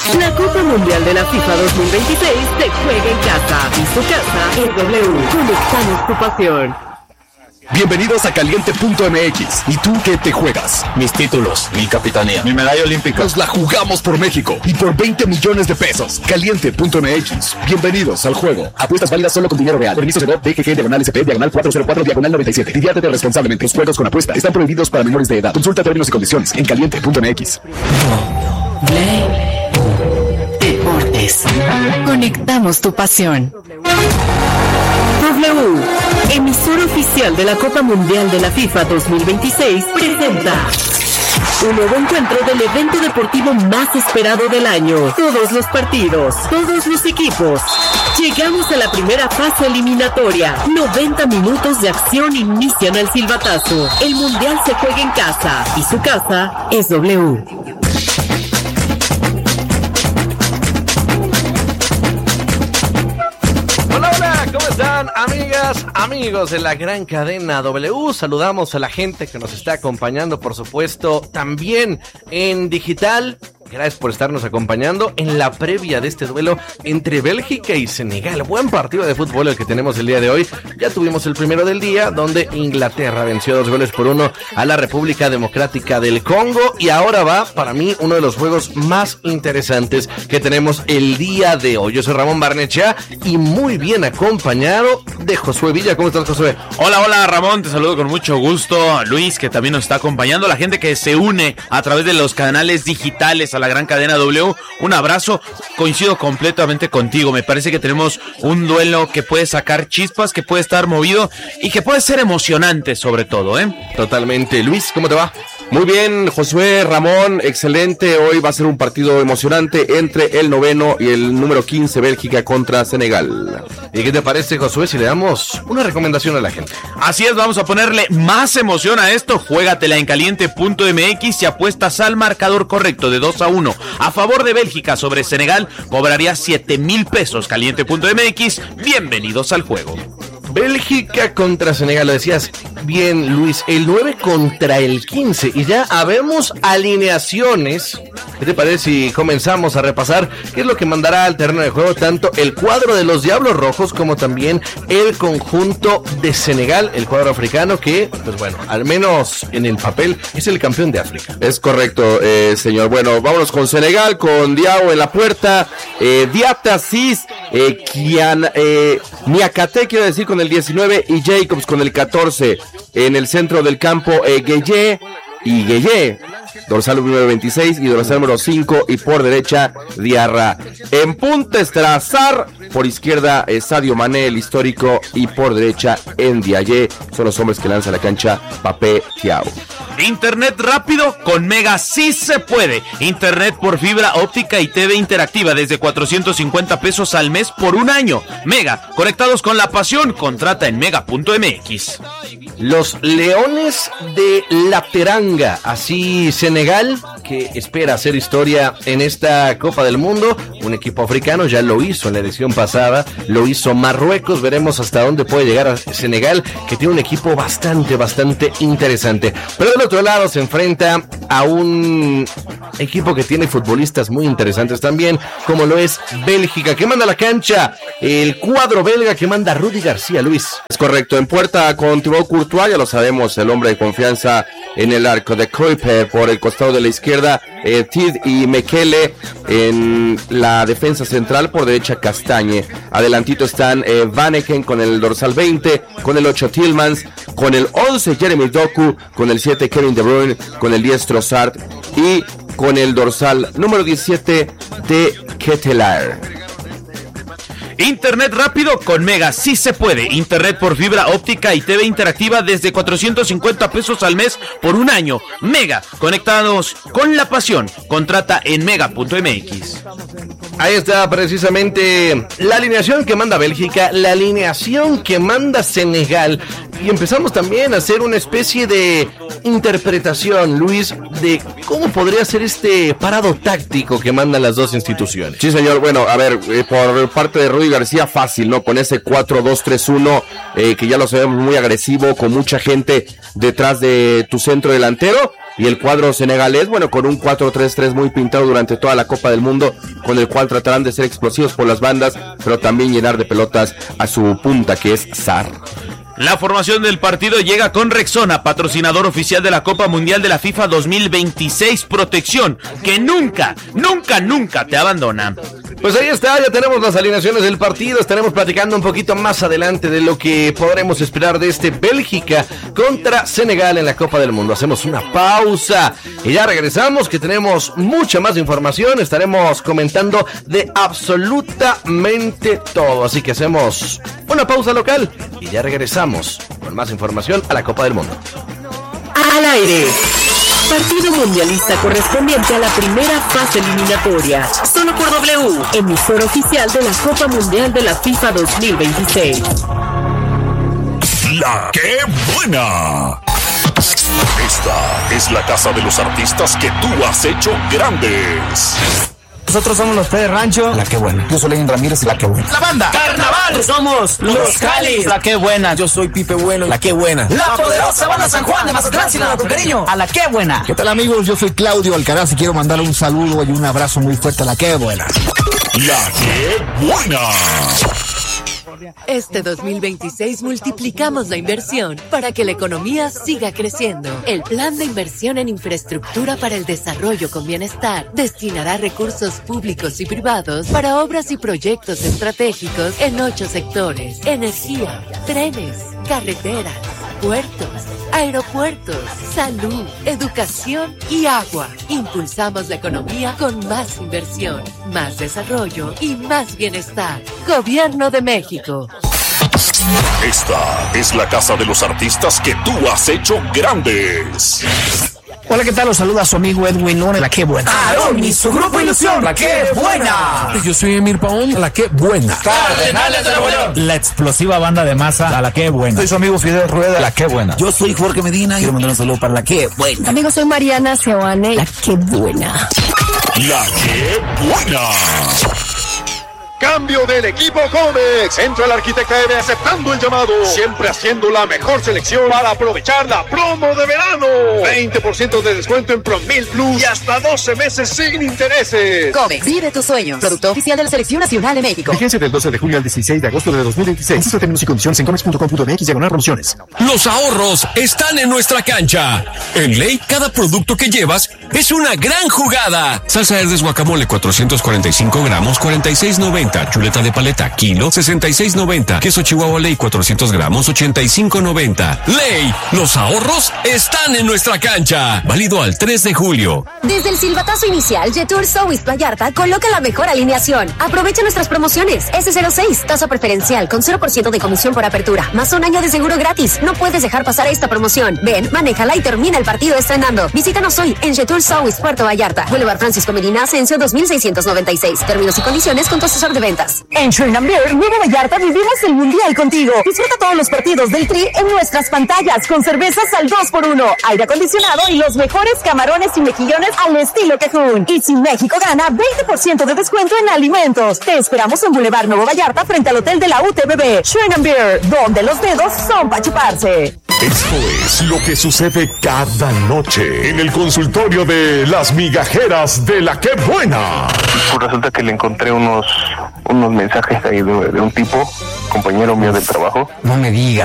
La Copa Mundial de la FIFA 2026 se juega en casa y su casa es W. Conectamos tu pasión. Bienvenidos a Caliente.mx. ¿Y tú qué te juegas? Mis títulos, mi capitanía, mi medalla olímpica. Nos la jugamos por México y por 20 millones de pesos. Caliente.mx. Bienvenidos al juego. Apuestas válidas solo con dinero real. Permiso de DGG/DGP/404/97. Diviértete responsablemente. Los juegos con apuesta están prohibidos para menores de edad. Consulta términos y condiciones en Caliente.mx. Deportes. Conectamos tu pasión. W, emisor oficial de la Copa Mundial de la FIFA 2026, presenta un nuevo encuentro del evento deportivo más esperado del año. Todos los partidos, todos los equipos. Llegamos a la primera fase eliminatoria. 90 minutos de acción inician al silbatazo. El Mundial se juega en casa y su casa es W. ¿Cómo están, amigas, amigos de la gran cadena W? Saludamos a la gente que nos está acompañando, por supuesto, también en digital. Gracias por estarnos acompañando en la previa de este duelo entre Bélgica y Senegal. Buen partido de fútbol el que tenemos el día de hoy. Ya tuvimos el primero del día, donde Inglaterra venció 2-1 a la República Democrática del Congo. Y ahora va, para mí, uno de los juegos más interesantes que tenemos el día de hoy. Yo soy Ramón Barnechea y muy bien acompañado de Josué Villa. ¿Cómo estás, Josué? Hola, Ramón. Te saludo con mucho gusto. Luis, que también nos está acompañando. La gente que se une a través de los canales digitales a la gran cadena W, un abrazo. Coincido completamente contigo, me parece que tenemos un duelo que puede sacar chispas, que puede estar movido y que puede ser emocionante sobre todo, Totalmente. Luis, ¿cómo te va? Muy bien, Josué, Ramón, excelente. Hoy va a ser un partido emocionante entre el 9º y el número 15, Bélgica contra Senegal. ¿Y qué te parece, Josué, si le damos una recomendación a la gente? Así es, vamos a ponerle más emoción a esto. Juégatela en Caliente.mx y apuestas al marcador correcto de 2-1 a favor de Bélgica sobre Senegal. Cobraría 7,000 pesos. Caliente.mx, bienvenidos al juego. Bélgica contra Senegal, lo decías bien, Luis, el 9 contra el 15, y ya habemos alineaciones. ¿Qué te parece si comenzamos a repasar qué es lo que mandará al terreno de juego tanto el cuadro de los Diablos Rojos como también el conjunto de Senegal, el cuadro africano que, pues bueno, al menos en el papel es el campeón de África? Es correcto, señor. Bueno, vámonos con Senegal, con Diao en la puerta, Diata Cis, Niakate, quiero decir, con el 19 y Jacobs con el 14. En el centro del campo, Gueye, dorsal número 26 y dorsal número 5, y por derecha Diarra. En punta estará Sarr, por izquierda Sadio Mané, el histórico, y por derecha Ndiaye. Son los hombres que lanzan la cancha Papé Thiaw. Internet rápido con Mega sí se puede. Internet por fibra óptica y TV interactiva desde 450 pesos al mes por un año. Mega, conectados con la pasión. Contrata en mega.mx. Los Leones de la Teranga, así Senegal, que espera hacer historia en esta Copa del Mundo. Un equipo africano ya lo hizo en la edición pasada, lo hizo Marruecos. Veremos hasta dónde puede llegar a Senegal, que tiene un equipo bastante interesante. Pero del otro lado se enfrenta a un equipo que tiene futbolistas muy interesantes también, como lo es Bélgica, que manda a la cancha el cuadro belga, que manda Rudy García. Luis. Es correcto, en puerta con Thibaut Courtois, ya lo sabemos, el hombre de confianza en el arco, de Kuiper por el costado de la izquierda, Tid y Mekele en la defensa central, por derecha Castañe. Adelantito están Vanneken con el dorsal 20, con el 8 Tielemans, con el 11 Jeremy Doku, con el 7 Kevin De Bruyne, con el 10 Trossard y con el dorsal número 17 de Ketelaere. Internet rápido con Mega sí se puede. Internet por fibra óptica y TV interactiva desde 450 pesos al mes por un año. Mega, conectados con la pasión. Contrata en mega.mx. Ahí está precisamente la alineación que manda Bélgica, la alineación que manda Senegal. Y empezamos también a hacer una especie de interpretación, Luis, de cómo podría ser este parado táctico que mandan las dos instituciones. Sí, señor. Bueno, a ver, por parte de Rudy García, fácil, ¿no? Con ese 4-2-3-1, que ya lo sabemos, muy agresivo, con mucha gente detrás de tu centro delantero. Y el cuadro senegalés, bueno, con un 4-3-3 muy pintado durante toda la Copa del Mundo, con el cual tratarán de ser explosivos por las bandas, pero también llenar de pelotas a su punta, que es Sarr. La formación del partido llega con Rexona, patrocinador oficial de la Copa Mundial de la FIFA 2026. Protección que nunca te abandona. Pues ahí está, ya tenemos las alineaciones del partido. Estaremos platicando un poquito más adelante de lo que podremos esperar de este Bélgica contra Senegal en la Copa del Mundo. Hacemos una pausa y ya regresamos, que tenemos mucha más información. Estaremos comentando de absolutamente todo. Así que hacemos una pausa local y ya regresamos con más información a la Copa del Mundo. Al aire. Partido mundialista correspondiente a la primera fase eliminatoria. Solo por W, emisor oficial de la Copa Mundial de la FIFA 2026. ¡La qué buena! Esta es la casa de los artistas que tú has hecho grandes. Nosotros somos los Pérez Rancho, la que buena. Yo soy Lenin Ramírez, la que buena. La banda Carnaval, somos los Cáliz, la que buena. Yo soy Pipe Bueno, la que buena. La poderosa banda San Juan de Mazatlán, Sinaloa, con cariño, a la que buena. ¿Qué tal, amigos? Yo soy Claudio Alcaraz y quiero mandarle un saludo y un abrazo muy fuerte a la que buena. La que buena. Este 2026 multiplicamos la inversión para que la economía siga creciendo. El Plan de Inversión en Infraestructura para el Desarrollo con Bienestar destinará recursos públicos y privados para obras y proyectos estratégicos en 8 sectores: energía, trenes, carreteras, puertos, aeropuertos, salud, educación y agua. Impulsamos la economía con más inversión, más desarrollo y más bienestar. Gobierno de México. Esta es la casa de los artistas que tú has hecho grandes. Hola, ¿qué tal? Los saluda su amigo Edwin Luna, la que buena. Aarón y su grupo Ilusión, la que buena. Yo soy Emir Paón, la que buena. Cardenales de Nuevo León, la explosiva banda de masa, a la que buena. Soy su amigo Fidel Rueda, la que buena. Yo soy Jorge Medina y quiero mandar un saludo para la que buena. Amigo, soy Mariana Seoane, la que buena. La que buena. Cambio del equipo Comex. Entra el Arquitecta M aceptando el llamado. Siempre haciendo la mejor selección para aprovechar la promo de verano. 20% de descuento en Promil Plus y hasta 12 meses sin intereses. Comex, vive tus sueños. Producto oficial de la Selección Nacional de México. Vigencia del 12 de junio al 16 de agosto de 2026. Consulta términos y condiciones en comex.com.mx/promociones. Los ahorros están en nuestra cancha. En Ley, cada producto que llevas es una gran jugada. Salsa Herdes Guacamole 445 gramos, 46.90. Chuleta de paleta, kilo, 66.90. Queso Chihuahua Ley, 400 gramos, 85.90. Ley, los ahorros están en nuestra cancha. Válido al 3 de julio. Desde el silbatazo inicial, Jetour South Vallarta coloca la mejor alineación. Aprovecha nuestras promociones. S06, tasa preferencial con 0% de comisión por apertura, más un año de seguro gratis. No puedes dejar pasar esta promoción. Ven, manéjala y termina el partido estrenando. Visítanos hoy en Jetour South Puerto Vallarta. Boulevard Francisco Medina, Ascenso 2696. Términos y condiciones con tu asesor de ventas. En Shrine & Beer, Nuevo Vallarta, vivimos el Mundial contigo. Disfruta todos los partidos del Tri en nuestras pantallas con cervezas al 2x1, aire acondicionado y los mejores camarones y mejillones al estilo Quejún. Y si México gana, 20% de descuento en alimentos. Te esperamos en Boulevard Nuevo Vallarta frente al hotel de la UTBB. Shrine & Beer, donde los dedos son para chuparse. Esto es lo que sucede cada noche en el consultorio de las migajeras de la que buena. Pues resulta que le encontré unos mensajes ahí de un tipo, compañero mío del trabajo. No me digas.